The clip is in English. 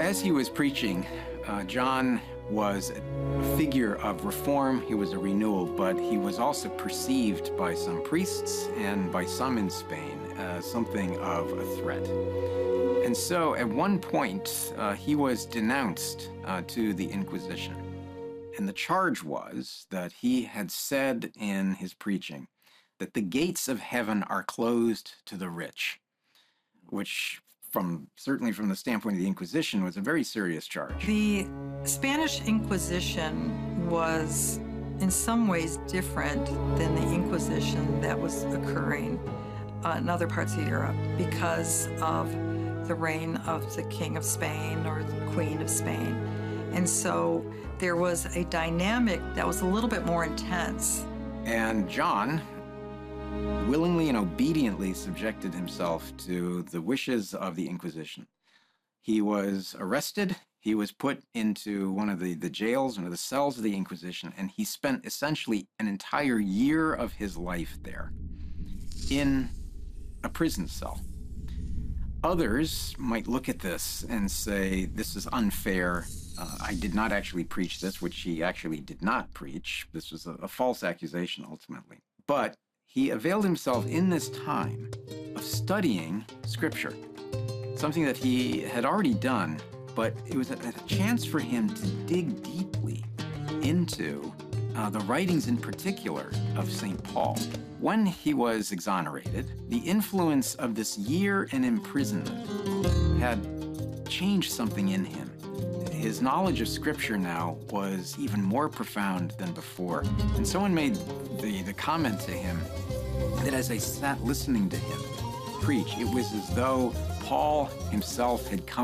As he was preaching, John was a figure of reform. He was a renewal, but he was also perceived by some priests and by some in Spain as something of a threat. And so at one point, he was denounced to the Inquisition. And the charge was that he had said in his preaching that the gates of heaven are closed to the rich, which certainly from the standpoint of the Inquisition was a very serious charge. The Spanish Inquisition was in some ways different than the Inquisition that was occurring in other parts of Europe because of the reign of the King of Spain or the Queen of Spain. And so there was a dynamic that was a little bit more intense. And John willingly and obediently subjected himself to the wishes of the Inquisition. He was arrested. He was put into one of the jails, one of the cells of the Inquisition, and he spent essentially an entire year of his life there in a prison cell. Others might look at this and say, this is unfair. I did not actually preach this, which he actually did not preach. This was a false accusation ultimately. But he availed himself in this time of studying Scripture, something that he had already done, but it was a chance for him to dig deeply into the writings in particular of St. Paul. When he was exonerated, the influence of this year in imprisonment had changed something in him. His knowledge of Scripture now was even more profound than before. And someone made the comment to him that as I sat listening to him preach, it was as though Paul himself had come